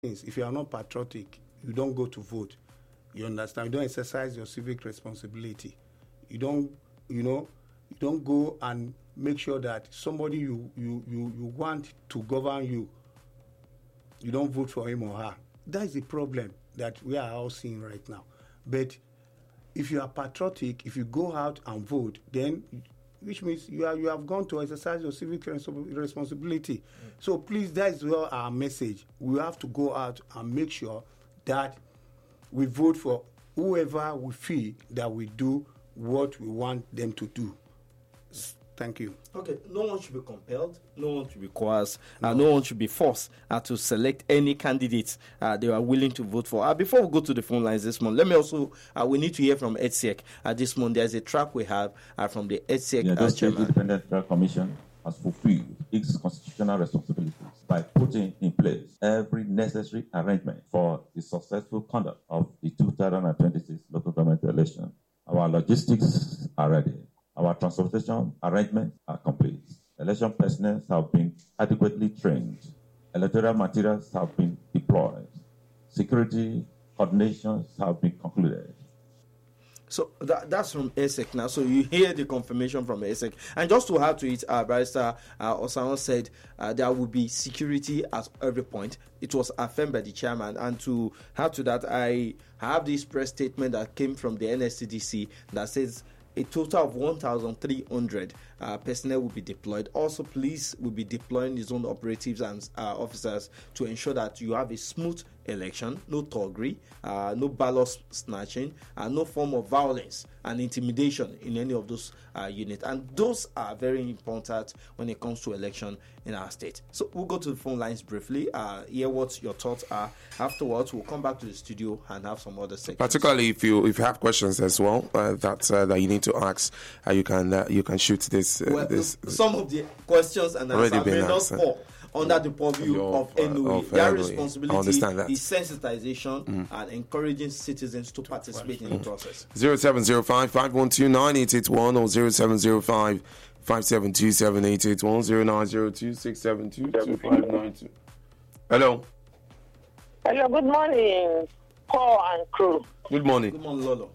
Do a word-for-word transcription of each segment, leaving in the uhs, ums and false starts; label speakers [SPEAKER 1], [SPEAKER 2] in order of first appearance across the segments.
[SPEAKER 1] if you are not patriotic, you don't go to vote. You understand? You don't exercise your civic responsibility. You don't, you know, you don't go and make sure that somebody you, you, you, you want to govern you, you don't vote for him or her. That is the problem that we are all seeing right now. But if you are patriotic, if you go out and vote, then, which means you are you have gone to exercise your civic responsibility. Mm. So please, that is well our message. We have to go out and make sure that we vote for whoever we feel that we do what we want them to do. Thank you.
[SPEAKER 2] Okay, no one should be compelled, no one should be coerced, no, uh, no one should be forced uh, to select any candidates uh, they are willing to vote for. Uh, before we go to the phone lines this month, let me also, uh, we need to hear from EDSEC. Uh, this month, there's a track we have uh, from the EDSEC
[SPEAKER 3] the
[SPEAKER 2] uh, chairman.
[SPEAKER 3] The Independent Electoral Commission has fulfilled its constitutional responsibilities by putting in place every necessary arrangement for the successful conduct of the two thousand twenty-six local government election. Our logistics are ready. Our transportation arrangements are complete. Election personnel have been adequately trained. Electoral materials have been deployed. Security coordinations have been concluded.
[SPEAKER 2] So that, that's from EDSEC now. So you hear the confirmation from EDSEC. And just to add to it, uh, Barrister uh, Osaon said uh, there will be security at every point. It was affirmed by the chairman. And to add to that, I have this press statement that came from the N S C D C that says a total of one thousand three hundred uh, personnel will be deployed. Also, police will be deploying its own operatives and uh, officers to ensure that you have a smooth election, no thuggery, uh, no ballot snatching, and no form of violence and intimidation in any of those uh, units. And those are very important when it comes to election in our state. So we'll go to the phone lines briefly, uh, hear what your thoughts are. Afterwards, we'll come back to the studio and have some other sections.
[SPEAKER 4] Particularly if you if you have questions as well uh, that uh, that you need to ask, uh, you can uh, you can shoot this. Uh,
[SPEAKER 2] well,
[SPEAKER 4] this
[SPEAKER 2] some of the questions and answers may not fall under the purview of, of N O E. Their responsibility is sensitization mm. and encouraging citizens to participate mm. in the process.
[SPEAKER 4] zero seven zero five, five one two, nine eight eight one or zero seven zero five, five seven two, seven eight eight one, zero nine zero two, six seven two, two five nine two. Hello.
[SPEAKER 5] Hello, good morning, Paul and crew.
[SPEAKER 4] Good morning.
[SPEAKER 2] Good morning, Lolo.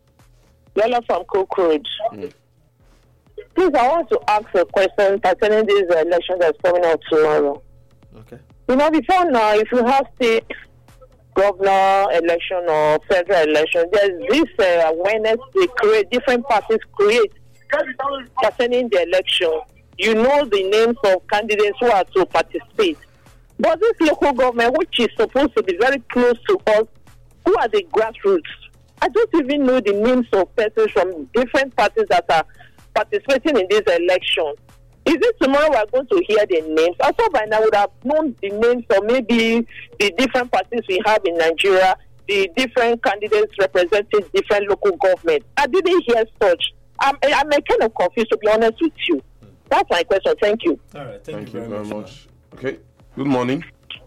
[SPEAKER 5] Lolo from Cook Road. Mm. Please, I want to ask a question concerning this uh, election that's coming out tomorrow.
[SPEAKER 2] Okay.
[SPEAKER 5] You know, before now, if you have state governor election or federal election, there's this uh, awareness they create, different parties create concerning the election. You know the names of candidates who are to participate. But this local government, which is supposed to be very close to us, who are the grassroots? I don't even know the names of persons from different parties that are participating in this election. Is it tomorrow we are going to hear the names? I thought by now we would have known the names of maybe the different parties we have in Nigeria, the different candidates representing different local governments. I didn't hear such. I'm, I'm kind of confused, to be honest with you. That's my question. Thank you.
[SPEAKER 2] All right. Thank,
[SPEAKER 4] thank
[SPEAKER 2] you,
[SPEAKER 4] you
[SPEAKER 2] very,
[SPEAKER 4] very
[SPEAKER 2] much.
[SPEAKER 4] much. Okay. Good morning.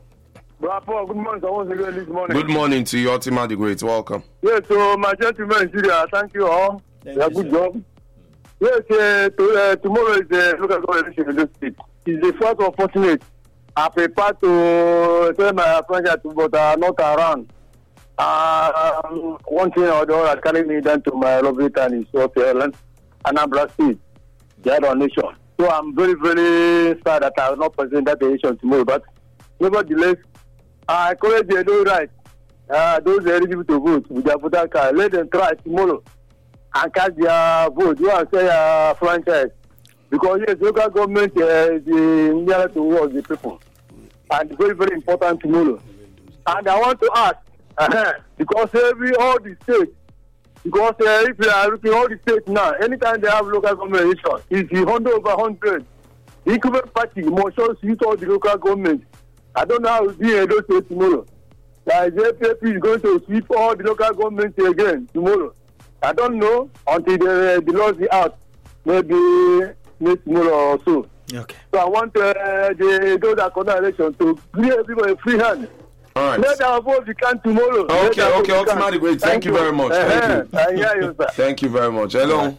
[SPEAKER 6] Bravo, good morning. I want to go this morning.
[SPEAKER 4] Good morning to you, Ultima the Great. Welcome.
[SPEAKER 6] Yes, so my gentlemen, Syria, thank you all.
[SPEAKER 2] Thank
[SPEAKER 6] you,
[SPEAKER 2] you,
[SPEAKER 6] good job. Yes, uh, to, uh, tomorrow is the local government election in this state. It's the first opportunity. I prepare to tell my friends that but are not around. Uh, um, one thing or the other carrying me down to my lovely town is South Ireland, Anambra State, the other nation. So I'm very, very sad that I will not present that election tomorrow. But nevertheless, I encourage the no right. Uh, those eligible to vote with their voter card, let them try tomorrow and cast their vote. You want to say uh, franchise. Because yes, local government uh, is the nearer to work the people. And very, very important tomorrow. And I want to ask, uh, because every all the states, because uh, if you are looking all the states now, anytime they have local government election, it's one hundred over one hundred. The incumbent party must also use all the local government. I don't know how it will be in those states tomorrow. Like the A P P is going to sweep all the local governments again tomorrow. I don't know until the, the laws are out. Maybe next tomorrow or so.
[SPEAKER 2] Okay.
[SPEAKER 6] So I want uh, the, those that conduct election to give everybody a free hand.
[SPEAKER 4] All right.
[SPEAKER 6] Let our vote become tomorrow.
[SPEAKER 4] Okay, okay, Ultima the Great. Thank, Thank you very much.
[SPEAKER 6] Uh-huh.
[SPEAKER 4] Thank you.
[SPEAKER 6] I hear you, sir.
[SPEAKER 4] Thank you very much. Hello.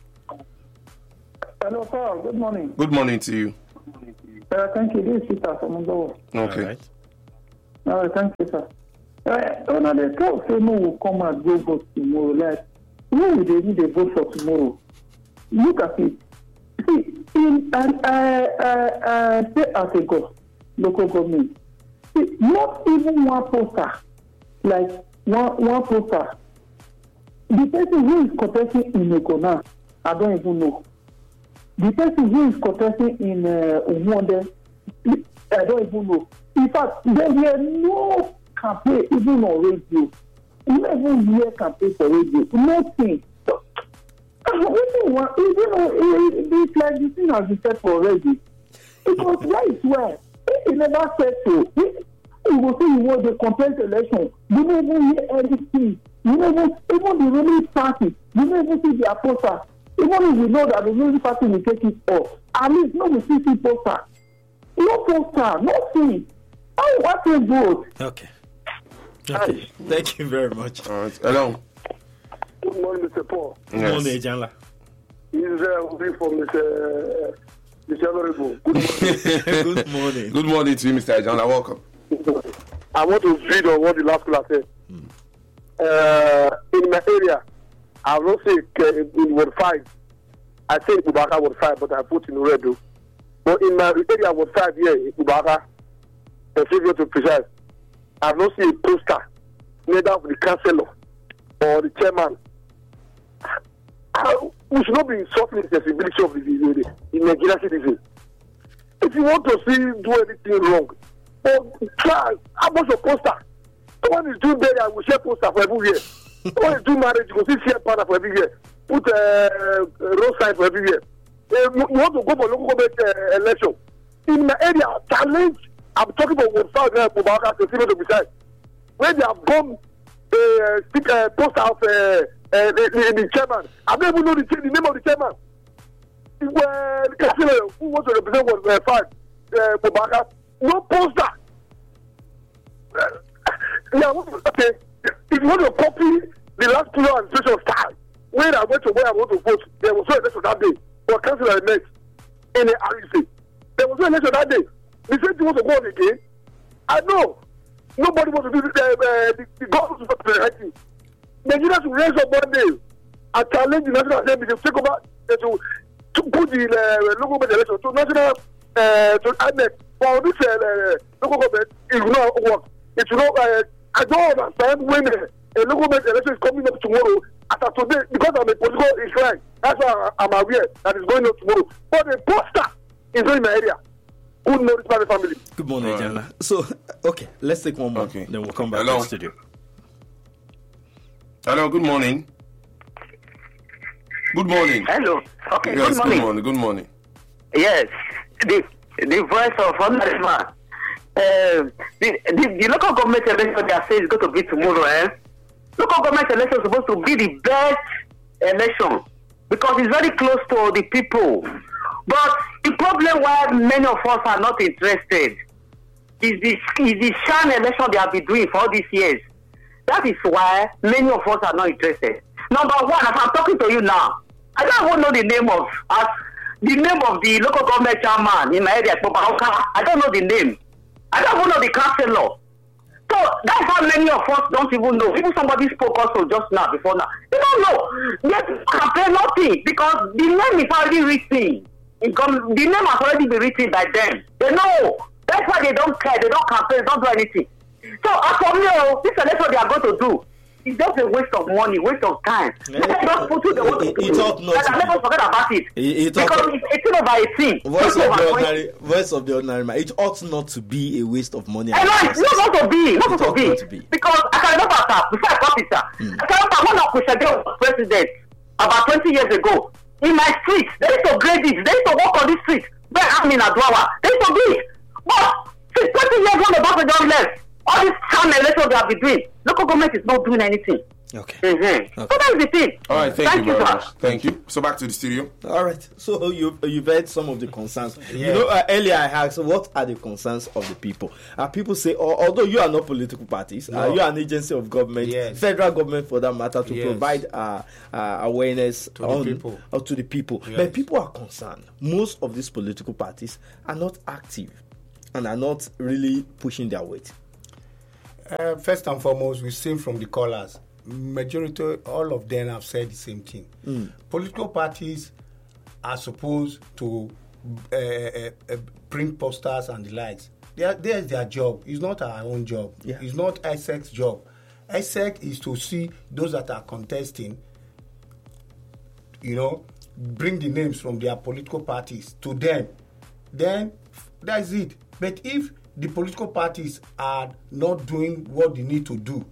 [SPEAKER 7] Hello, sir. Good morning.
[SPEAKER 4] Good morning to you.
[SPEAKER 7] Uh, thank you. This is Peter from Ndowo.
[SPEAKER 4] Okay.
[SPEAKER 2] Right.
[SPEAKER 7] Uh, thank you, sir. Uh, when they talk, say no will come and go vote tomorrow. Like, when will they need a vote for tomorrow? Look at it. See, in and I I I say as a go, local government, see, not even one poster, like one one poster. The person who is contesting in Ekona, I don't even know. The person who is contesting in uh, Umwonde, I don't even know. In fact, there were no campaign even on radio. You don't even hear campaign for radio. Nothing. So, you know, it's like the thing has been said for already. It was right where he never said so. You will see you want the contest election. You don't even hear anything. You don't even, even the ruling party, you don't even see their poster. Even if you know that the ruling party will take it off, at least no we see poster. No poster, nothing. How what a vote?
[SPEAKER 2] Okay. Okay. Thank you very much.
[SPEAKER 4] All right. Hello.
[SPEAKER 6] Good morning, Mister Paul.
[SPEAKER 2] Good morning, Janla.
[SPEAKER 6] This is uh, from Mister Mister Honorable. Good morning.
[SPEAKER 2] Good morning.
[SPEAKER 4] Good morning to you, Mister Ajana. Welcome.
[SPEAKER 6] I want to read on what the last caller said. Hmm. Uh, in my area, I will say uh, in ward five. I say Ubaka ward five, but I put in red. But in my area, ward five, yeah, Ubaka, a figure to precise. I will see a poster, neither of the councillor or the chairman. I, we should not be insulting the accessibility of the, the, the Nigerian citizen. If you want to see do anything wrong, or try, how much a poster? Someone is doing burial, we share poster for every year. Someone is doing marriage, you go see share partner for every year. Put a uh, road sign for every year. Uh, you want to go for local government uh, election. In my area, challenge, I'm talking about what South uh, Bubaka, to see to decide. When they have bombed the uh, stick, uh, poster of uh, uh, the, the, the chairman, I don't even know the, the name of the chairman. Uh, the councillor who wants to represent was uh, five, uh, Bubaka, no poster. Uh, yeah, okay. If you want to copy the last two administration style, when I went to where I want to vote, there was no election that day. For councillor elect in the R E C. There was no election that day. The same thing wants to go on again. I know. Nobody wants to do the, uh, the, the government to the right thing. Nigerians will raise up one day and challenge the National Assembly to take over, uh, to, to put the uh, local government election to national, uh, to I N E C. For this uh, local government, it will not work. It will not, uh, I don't understand when uh, a local government election is coming up tomorrow, after today, because I'm a political inclined. That's why I'm aware that it's going on tomorrow. But the poster is not in my area. Who knows my family?
[SPEAKER 2] Good morning, right. Jana. So, okay, let's take one more. Okay. Then we'll come back
[SPEAKER 4] Hello.
[SPEAKER 2] to the studio.
[SPEAKER 4] Hello, good morning. Good morning.
[SPEAKER 8] Hello. Okay,
[SPEAKER 4] yes,
[SPEAKER 8] good morning.
[SPEAKER 4] Good morning. Good morning.
[SPEAKER 8] Yes, the the voice of Honorable. Uh, the, the, the local government election they are saying is going to be tomorrow, eh? Local government election is supposed to be the best election because it's very close to the people. But the problem why many of us are not interested is the, is the sham election they have been doing for all these years. That is why many of us are not interested. Number one, as I'm talking to you now, I don't even know the name of as the name of the local government chairman in my area, I don't know the name. I don't even know the councillor. So that's how many of us don't even know. Even somebody spoke also just now, before now. They don't know. They campaign nothing because the name is already written. It come, the name has already been written by them. They know. That's why they don't care. They don't campaign. They don't do anything. So as for me, this is what they are going to do. It's just a waste of money, waste of time.
[SPEAKER 2] Yeah.
[SPEAKER 8] Let us put to the water.
[SPEAKER 2] It ought not to
[SPEAKER 8] Let us forget about it.
[SPEAKER 2] It, it
[SPEAKER 8] because
[SPEAKER 2] ought,
[SPEAKER 8] it's eighteen over eighteen.
[SPEAKER 2] Voice of,
[SPEAKER 8] over
[SPEAKER 2] the ordinary, voice of the ordinary man. It ought not to be a waste of money.
[SPEAKER 8] I know it's not going to be. Not going to be.
[SPEAKER 2] Not to be.
[SPEAKER 8] Because I can remember, sir, before I got it, sir. Mm. I can remember when Okusade was president about twenty years ago. In my street, they used to grade it. They used to walk on this street. Where I'm in Adwawa. They used to do it. But since twenty years when the government don't left, all this time elections they have been doing, local government is not doing anything.
[SPEAKER 2] Okay.
[SPEAKER 8] Mm-hmm. Okay. So that's the thing.
[SPEAKER 4] All right, thank,
[SPEAKER 8] thank
[SPEAKER 4] you
[SPEAKER 8] you,
[SPEAKER 4] very
[SPEAKER 8] sir.
[SPEAKER 4] much. Thank you. So back to the studio.
[SPEAKER 2] All right. So you you've heard some of the concerns.
[SPEAKER 1] Yeah.
[SPEAKER 2] You know, uh, earlier I asked, what are the concerns of the people? Uh, people say, oh, although you are not political parties,
[SPEAKER 1] No.
[SPEAKER 2] uh, you are an agency of government,
[SPEAKER 1] Yes.
[SPEAKER 2] federal government for that matter, to
[SPEAKER 1] Yes.
[SPEAKER 2] provide uh, uh, awareness
[SPEAKER 1] To the
[SPEAKER 2] on,
[SPEAKER 1] people.
[SPEAKER 2] uh, to the people.
[SPEAKER 1] Yes.
[SPEAKER 2] But people are concerned. Most of these political parties are not active and are not really pushing their weight.
[SPEAKER 1] Uh, first and foremost, we see from the callers, majority, all of them have said the same thing.
[SPEAKER 2] Mm.
[SPEAKER 1] Political parties are supposed to uh, uh, uh, print posters and the likes. They are, there's their job. It's not our own job.
[SPEAKER 2] Yeah.
[SPEAKER 1] It's not I S E C's job. I S E C is to see those that are contesting, you know, bring the names from their political parties to them. Then that's it. But if the political parties are not doing what they need to do,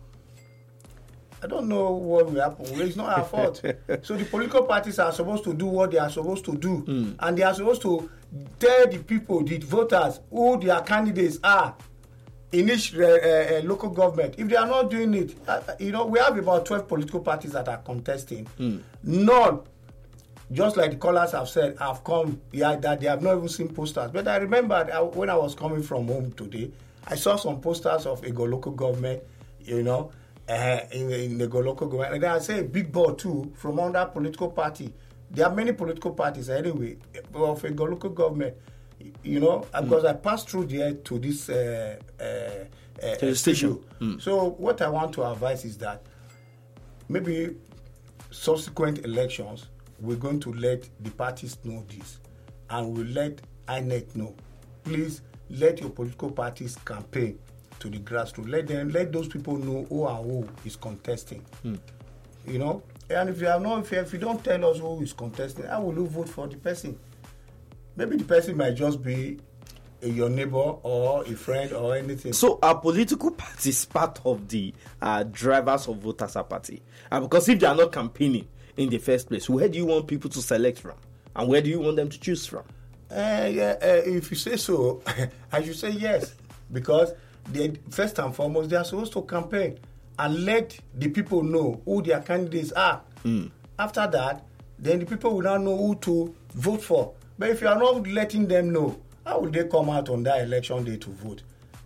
[SPEAKER 1] I don't know what will happen. It's not our fault. So the political parties are supposed to do what they are supposed to do.
[SPEAKER 2] Mm.
[SPEAKER 1] And they are supposed to tell the people, the voters, who their candidates are in each uh, uh, local government. If they are not doing it, uh, you know, we have about twelve political parties that are contesting.
[SPEAKER 2] Mm.
[SPEAKER 1] None, just like the callers have said, have come, yeah, that they have not even seen posters. But I remember I, when I was coming from home today, I saw some posters of a local government, you know, uh, in, in the local government. And then I say a big board too from under political party. There are many political parties anyway of a local government, you know, mm. because I passed through there to this uh, uh, uh,
[SPEAKER 2] to the station. Mm.
[SPEAKER 1] So what I want to advise is that maybe subsequent elections, we're going to let the parties know this, and we'll let I N E C know. Please let your political parties campaign to the grassroots. Let them, let those people know who and who is contesting. Mm. You know, and if you have not, if you, if you don't tell us who is contesting, how will you vote for the person? Maybe the person might just be a, your neighbor or a friend or anything.
[SPEAKER 2] So are political parties part of the uh, drivers of voters party? Uh, because if they are not campaigning in the first place, where do you want people to select from? And where do you want them to choose from?
[SPEAKER 1] Uh, yeah, uh, if you say so, I should say yes. Because they, first and foremost, they are supposed to campaign and let the people know who their candidates are.
[SPEAKER 2] Mm.
[SPEAKER 1] After that, then the people will now know who to vote for. But if you are not letting them know, how will they come out on that election day to vote?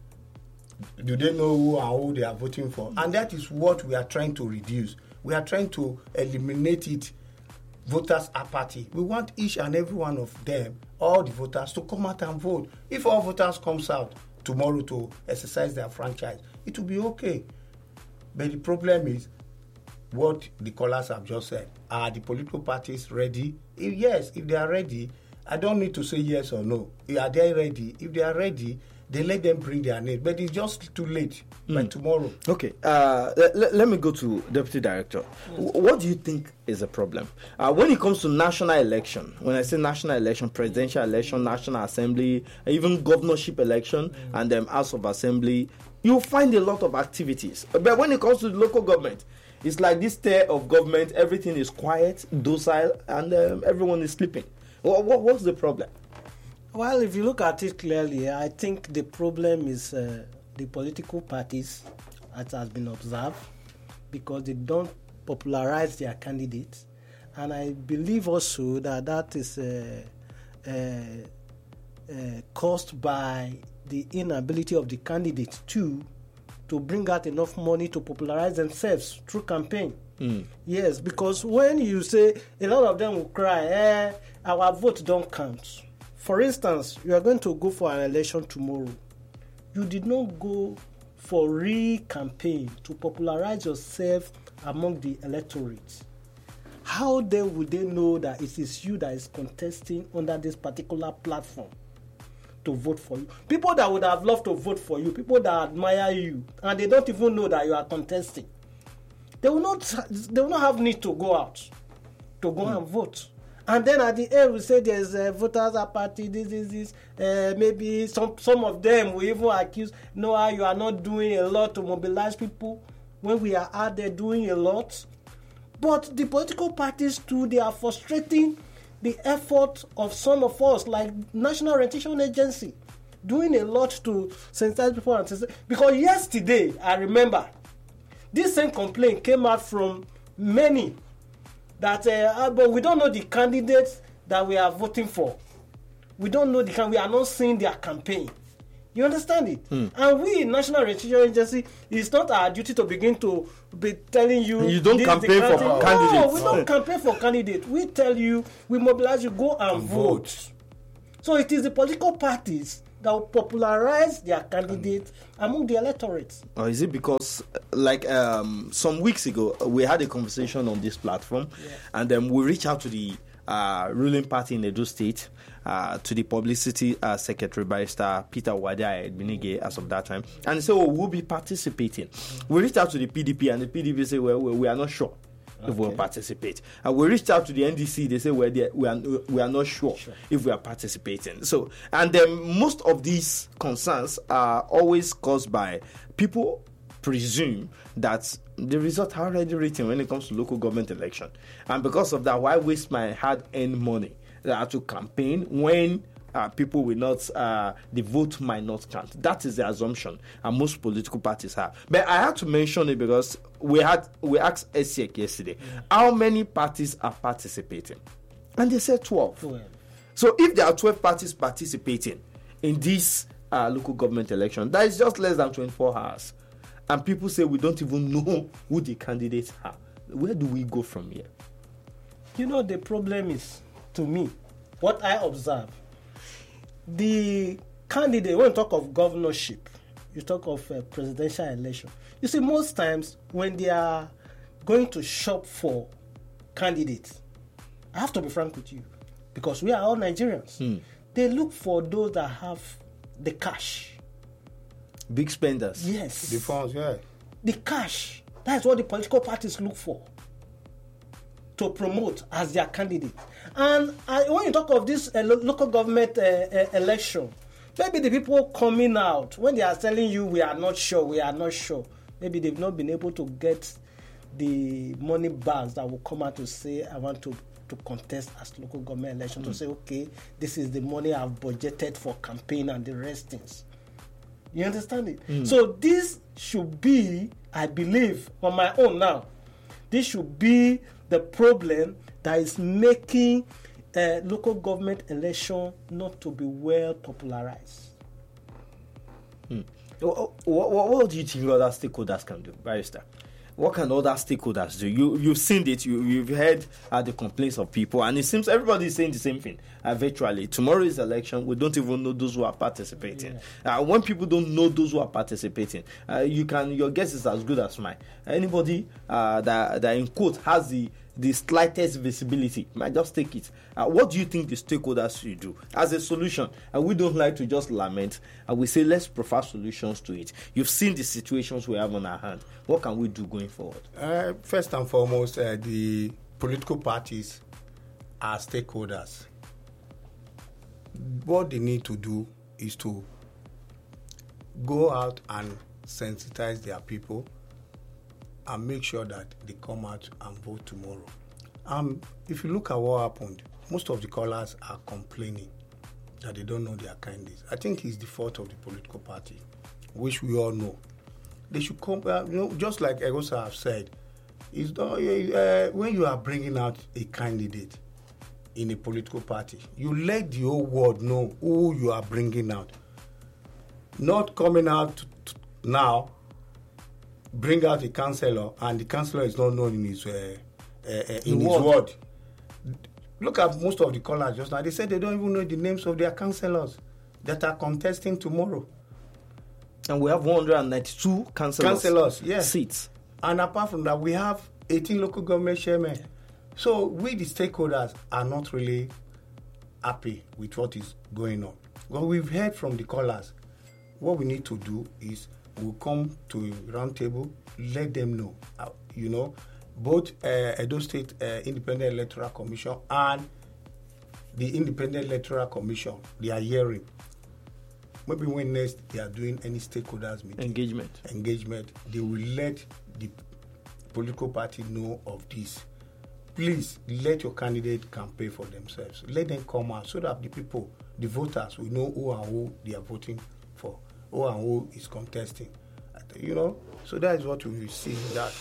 [SPEAKER 1] Do they know who and who they are voting for? And that is what we are trying to reduce. We are trying to eliminate it, voters apathy. We want each and every one of them, all the voters, to come out and vote. If all voters comes out tomorrow to exercise their franchise, it will be okay. But the problem is, what the callers have just said, are the political parties ready? If yes, if they are ready, I don't need to say yes or no. Are they ready? If they are ready, they let them bring their name. But it's just too late. Mm. By tomorrow.
[SPEAKER 2] Okay. Uh, let, let me go to Deputy Director. Yes. What do you think is the problem? Uh, when it comes to national election, when I say national election, presidential election, National Assembly, even governorship election, mm. and then House of Assembly, you find a lot of activities. But when it comes to the local government, it's like this tier of government, everything is quiet, docile, and um, everyone is sleeping. What, what, what's the problem?
[SPEAKER 9] Well, if you look at it clearly, I think the problem is uh, the political parties, as has been observed, because they don't popularize their candidates. And I believe also that that is uh, uh, uh, caused by the inability of the candidates too to bring out enough money to popularize themselves through campaign. Mm. Yes, because when you say, a lot of them will cry, eh, our vote don't count. For instance, you are going to go for an election tomorrow. You did not go for re-campaign to popularize yourself among the electorate. How then would they know that it is you that is contesting under this particular platform to vote for you? People that would have loved to vote for you, people that admire you, and they don't even know that you are contesting. They will not, they will not have need to go out to go mm. and vote. And then at the end, we say there's a voters apathy, this, this, this. Uh, maybe some some of them will even accuse, no, you are not doing a lot to mobilize people when we are out there doing a lot. But the political parties too, they are frustrating the effort of some of us, like National Orientation Agency, doing a lot to sensitize people. And sensitize. Because yesterday, I remember, this same complaint came out from many that, uh, but we don't know the candidates that we are voting for. We don't know the can. We are not seeing their campaign. You understand it? Hmm. And we, National Orientation Agency, it's not our duty to begin to be telling you.
[SPEAKER 2] You don't campaign for
[SPEAKER 9] no,
[SPEAKER 2] candidates.
[SPEAKER 9] No, we don't campaign for candidates. We tell you, we mobilize you, go and, and vote. vote. So it is the political parties that will popularize their candidate among the electorate.
[SPEAKER 2] Or is it because, uh, like um, some weeks ago, uh, we had a conversation on this platform,
[SPEAKER 9] Yeah.
[SPEAKER 2] and then we reached out to the uh, ruling party in Edo State, uh, to the publicity uh, secretary, Barrister Peter Wadia Edbinige, as of that time, and he said, "Oh, we'll be participating." Mm-hmm. We reached out to the P D P, and the P D P said, "Well, we, we are not sure." If we'll participate, and we reached out to the N D C. They say well, they, we are we are not sure, sure if we are participating. So, and then most of these concerns are always caused by people presume that the results are already written when it comes to local government election, and because of that, why waste my hard-earned money uh, to campaign when Uh, people will not, uh, the vote might not count. That is the assumption, and most political parties have. But I had to mention it because we had we asked S E C yesterday, yeah. how many parties are participating, and they said twelve. twelve. So if there are twelve parties participating in this uh, local government election, that is just less than twenty-four hours, and people say we don't even know who the candidates are. Where do we go from here?
[SPEAKER 9] You know, the problem is, to me, what I observe. The candidate, when you talk of governorship, you talk of uh, presidential election. You see, most times when they are going to shop for candidates, I have to be frank with you, because we are all Nigerians. Mm. They look for those that have the cash.
[SPEAKER 2] Big spenders.
[SPEAKER 9] Yes.
[SPEAKER 1] The funds, yeah.
[SPEAKER 9] The cash. That's what the political parties look for to promote as their candidate. And uh, when you talk of this uh, lo- local government uh, uh, election, maybe the people coming out, when they are telling you we are not sure, we are not sure, maybe they've not been able to get the money bags that will come out to say, I want to, to contest as local government election, mm. to say, okay, this is the money I've budgeted for campaign and the rest things. You understand it? Mm. So this should be, I believe, on my own now, this should be the problem that is making uh, local government election not to be well popularized.
[SPEAKER 2] Hmm. What, what, what do you think other stakeholders can do, Barrister? What can other stakeholders do? You, you've seen it, you, you've heard uh, the complaints of people, and it seems everybody is saying the same thing uh, virtually. Tomorrow is election, we don't even know those who are participating. Yeah. Uh, when people don't know those who are participating, uh, you can your guess is as good as mine. Anybody uh, that, that in quote has the the slightest visibility might just take it. Uh, what do you think the stakeholders should do as a solution? And we don't like to just lament, and we say let's prefer solutions to it. You've seen the situations we have on our hand. What can we do going forward?
[SPEAKER 1] Uh, first and foremost, uh, the political parties are stakeholders. What they need to do is to go out and sensitize their people and make sure that they come out and vote tomorrow. Um, if you look at what happened, most of the callers are complaining that they don't know their candidates. I think it's the fault of the political party, which we all know. They should come, uh, you know, just like Egosa have said, is uh, when you are bringing out a candidate in a political party, you let the whole world know who you are bringing out. Not coming out t- t- now, bring out a councillor, and the councillor is not known in his uh, uh, uh, in his ward. Look at most of the callers just now. They said they don't even know the names of their councillors that are contesting tomorrow.
[SPEAKER 2] And we have one hundred ninety-two councillors,
[SPEAKER 1] councillors yes.
[SPEAKER 2] seats.
[SPEAKER 1] And apart from that, we have eighteen local government chairmen. Yeah. So we, the stakeholders, are not really happy with what is going on. Well, we've heard from the callers. What we need to do is we'll come to a round table, let them know, uh, you know, both uh, Edo State uh, Independent Electoral Commission and the Independent Electoral Commission, they are hearing. Maybe when next they are doing any stakeholders meeting,
[SPEAKER 2] engagement,
[SPEAKER 1] engagement, they will let the political party know of this. Please let your candidate campaign for themselves. Let them come out so that the people, the voters, will know who and who they are voting for, who and who is contesting. You know, so that is what we will see in that.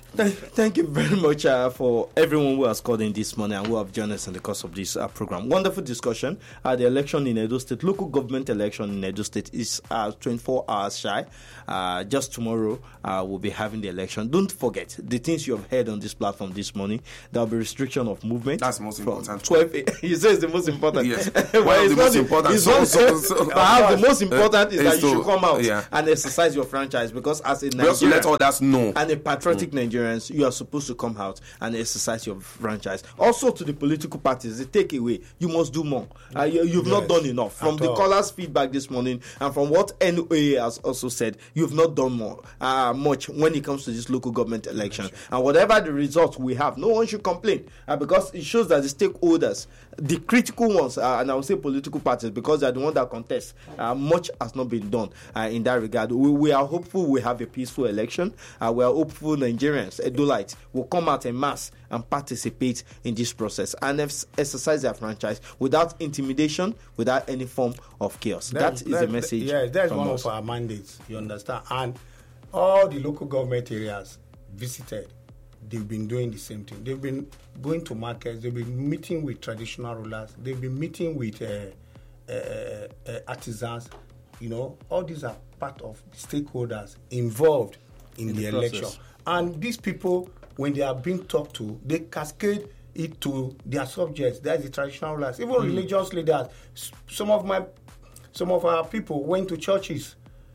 [SPEAKER 2] Thank, thank you very much uh, for everyone who has called in this morning and who have joined us in the course of this uh, program. Wonderful discussion. Uh, the election in Edo State, local government election in Edo State is uh, twenty-four hours shy. Uh, just tomorrow, uh, we'll be having the election. Don't forget the things you have heard on this platform this morning. There will be restriction of movement.
[SPEAKER 4] That's the most important.
[SPEAKER 2] twelve You say it's the most important.
[SPEAKER 4] Yes.
[SPEAKER 2] Well,
[SPEAKER 4] One of the most
[SPEAKER 2] the,
[SPEAKER 4] important.
[SPEAKER 2] It's
[SPEAKER 4] So,
[SPEAKER 2] not,
[SPEAKER 4] so, so,
[SPEAKER 2] perhaps the most important is
[SPEAKER 4] uh,
[SPEAKER 2] that you
[SPEAKER 4] so,
[SPEAKER 2] should come out
[SPEAKER 4] yeah.
[SPEAKER 2] and exercise your franchise, because as a
[SPEAKER 4] We also
[SPEAKER 2] Nigerian
[SPEAKER 4] let others know.
[SPEAKER 2] and a patriotic mm. Nigerians, you are supposed to come out and exercise your franchise. Also, to the political parties, the takeaway: you must do more. Uh, you, you've yes. not done enough. From At the all. callers' feedback this morning, and from what N O A has also said, you've not done more, uh, much when it comes to this local government election. Sure. And whatever the results we have, no one should complain, uh, because it shows that the stakeholders, the critical ones, uh, and I will say political parties, because they are the ones that contest, uh, much has not been done uh, in that regard. We, we are hopeful we have a peaceful election. Uh, we are hopeful Nigerians, Edolites, will come out en masse and participate in this process and exercise their franchise without intimidation, without any form of chaos. That, that is that, the message.
[SPEAKER 1] Yeah, that's one
[SPEAKER 2] us.
[SPEAKER 1] of our mandates, you understand? And all the local government areas visited, they've been doing the same thing. They've been going to markets, they've been meeting with traditional rulers, they've been meeting with uh, uh, uh, artisans. You know, all these are part of stakeholders involved in, in the, the election. And these people, when they are being talked to, they cascade it to their subjects. That's the traditional rulers, even mm. religious leaders. Some of my, some of our people went to churches.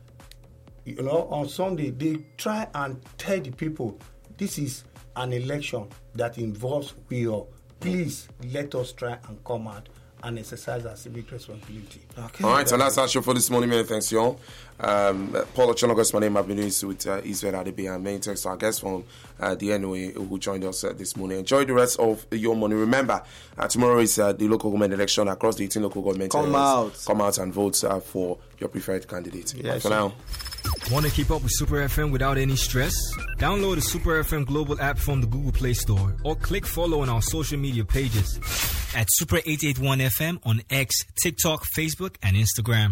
[SPEAKER 1] You know, on Sunday, they try and tell the people, this is an election that involves we all. Please let us try and come out and exercise our civic responsibility.
[SPEAKER 4] Okay. All right, so that's our show for this morning. Many thanks, y'all. Um, Paul Ochonogo's my name. I've been doing this with uh, Israel Adebi, and many thanks to our guests from uh, the N O A who joined us uh, this morning. Enjoy the rest of your morning. Remember, uh, tomorrow is uh, the local government election across the eighteen local government
[SPEAKER 2] Come
[SPEAKER 4] areas.
[SPEAKER 2] out.
[SPEAKER 4] Come out and vote uh, for your preferred candidate.
[SPEAKER 2] Yes.
[SPEAKER 4] For now.
[SPEAKER 10] Want to keep up with Super F M without any stress? Download the Super F M Global app from the Google Play Store or click follow on our social media pages at Super eight eighty-one F M on X, TikTok, Facebook, and Instagram.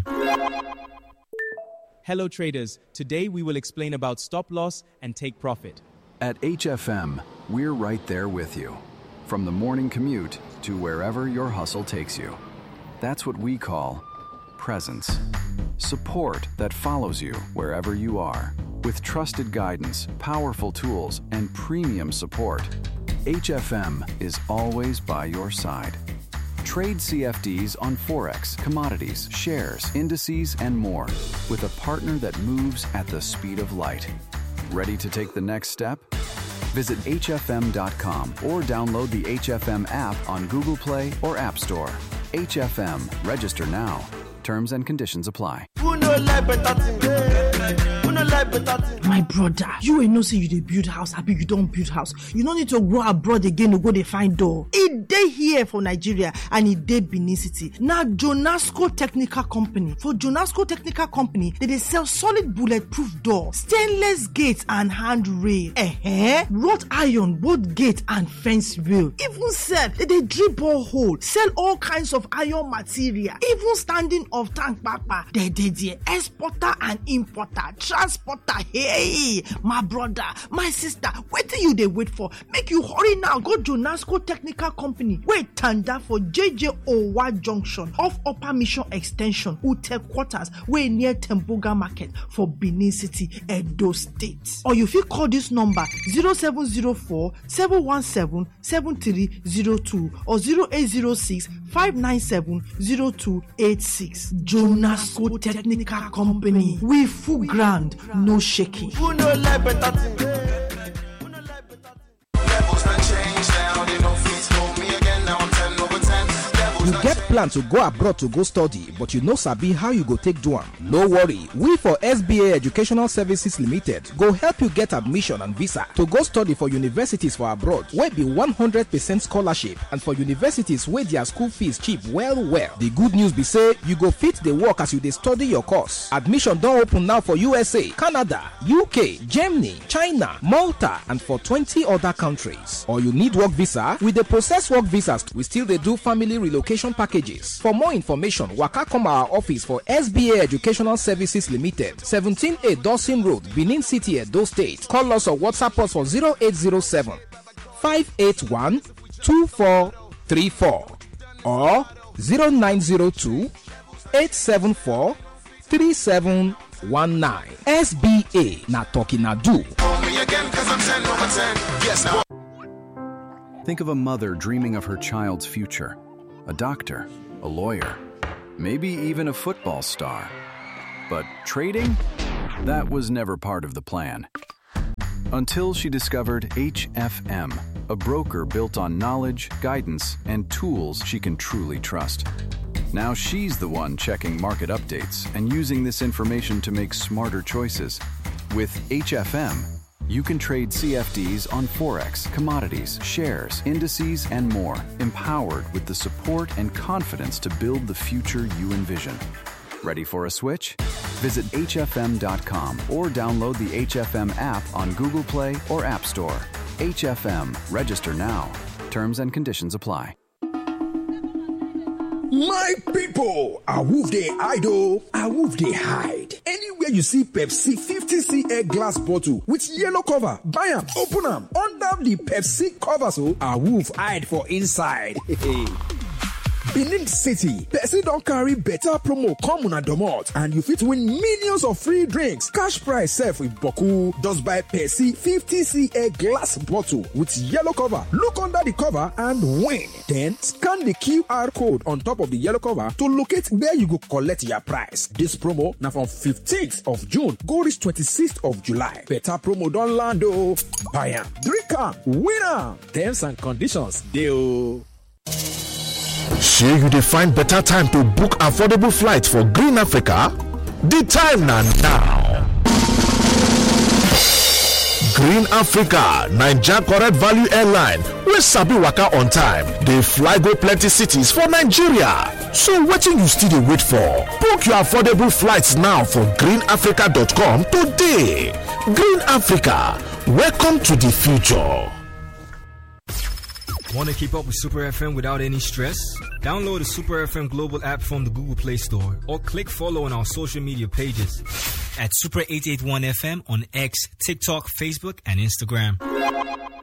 [SPEAKER 11] Hello traders, today we will explain about stop loss and take profit.
[SPEAKER 12] At H F M, we're right there with you. From the morning commute to wherever your hustle takes you. That's what we call presence. Support that follows you wherever you are. With trusted guidance, powerful tools, and premium support, H F M is always by your side. Trade C F Ds on Forex, commodities, shares, indices, and more with a partner that moves at the speed of light. Ready to take the next step? Visit H F M dot com or download the H F M app on Google Play or App Store. H F M. Register now. Terms and conditions apply.
[SPEAKER 13] My brother, you ain't no say you dey build house, happy you don't build house. You don't need to go abroad again to go dey find door. It dey here for Nigeria and it dey Benin City. Now Jonasco Technical Company. For Jonasco Technical Company, they dey sell solid bulletproof door, stainless gates and handrail, eh, wrought iron, both gate and fence rail. Even sef, they dey drill borehole, sell all kinds of iron material, even standing of tank papa. They dey there, exporter and importer, transporter. Hey, my brother, my sister, what do you they wait for? Make you hurry now. Go to Jonasco Technical Company. Wait, tanda for J J Owa Junction off Upper Mission Extension, Ute Quarters, way near Temboga Market for Benin City, Edo State. Or you fit call this number zero seven zero four, seven one seven, seven three zero two or zero eight zero six, five nine seven, zero two eight six. Jonasco Technical Company. We full ground, no shaking.
[SPEAKER 14] Who know like better thing? Levels done change now, they don't fit hold me again. Now I'm ten over ten.
[SPEAKER 15] You get plan to go abroad to go study, but you no sabi how you go take do am. No worry, we for S B A Educational Services Limited go help you get admission and visa to go study for universities for abroad wey be one hundred percent scholarship and for universities wey their school fees cheap well well. The good news be say you go fit the work as you dey study your course. Admission don open now for U S A, Canada, U K, Germany, China, Malta and for twenty other countries. Or you need work visa, we dey process work visas. We still dey do family relocation packages packages. For more information, waka come our office for S B A Educational Services Limited, seventeen A Dawson Road, Benin City, Edo State. Call us or WhatsApp us for zero eight zero seven, five eight one, two four three four or zero nine zero two, eight seven four, three seven one nine. S B A na talking na do.
[SPEAKER 12] Think of a mother dreaming of her child's future, a doctor, a lawyer, maybe even a football star. But trading? That was never part of the plan. Until she discovered H F M, a broker built on knowledge, guidance, and tools she can truly trust. Now she's the one checking market updates and using this information to make smarter choices. With H F M, you can trade C F Ds on Forex, commodities, shares, indices, and more, empowered with the support and confidence to build the future you envision. Ready for a switch? Visit H F M dot com or download the H F M app on Google Play or App Store. H F M. Register now. Terms and conditions apply.
[SPEAKER 15] My people, awoof dey hide oh, awoof dey hide. Anywhere you see Pepsi fifty centiliters glass bottle with yellow cover, buy am, open am, under the Pepsi cover so awoof hide for inside. Benin City, Pepsi don carry better promo come una domot and you fit win millions of free drinks. Cash prize sef with boku. Just buy Pepsi fifty centiliters glass bottle with yellow cover. Look under the cover and win. Then scan the Q R code on top of the yellow cover to locate where you go collect your prize. This promo na from fifteenth of June go reach twenty-sixth of July. Better promo don land oh. Buy am, drink am, win am. Terms and conditions dey oh.
[SPEAKER 16] Shey you dey find better time to book affordable flights for Green Africa? The time na now. Green Africa, Naija correct value airline wey sabi waka on time, dey fly go plenty cities for Nigeria. So wetin you still dey wait for? Book your affordable flights now for green africa dot com today. Green Africa, welcome to the future.
[SPEAKER 10] Want to keep up with Super F M without any stress? Download the Super F M Global app from the Google Play Store or click follow on our social media pages at Super eight eighty-one F M on X, TikTok, Facebook, and Instagram.